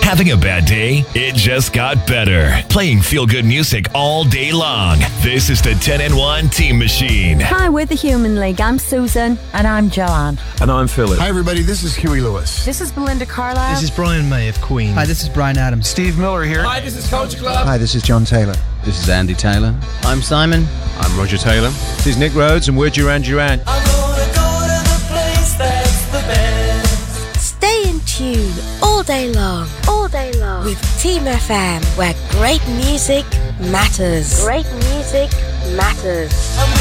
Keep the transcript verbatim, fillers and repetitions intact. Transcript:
Having a bad day? It just got better. Playing feel-good music all day long. This is the ten in one Team Machine. Hi, we're the Human League. I'm Susan. And I'm Joanne. And I'm Philip. Hi everybody, this is Huey Lewis. This is Belinda Carlisle. This is Brian May of Queen. Hi, this is Brian Adams. Steve Miller here. Hi, this is Coach Club. Hi, this is John Taylor. This is Andy Taylor. I'm Simon. I'm Roger Taylor. This is Nick Rhodes and we're Duran Duran. I'm gonna go to the place that's the best. Stay in tune all day long. All day long. With Team F M, where great music matters. Great music matters.